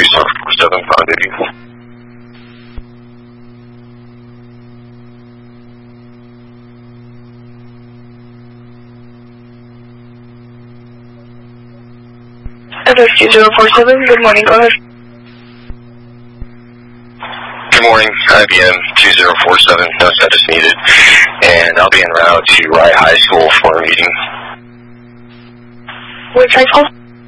2047 on duty. FS2047, good morning, go ahead. Good morning, IBM 2047, no status needed, and I'll be en route to Rye High School for a meeting. Which high school?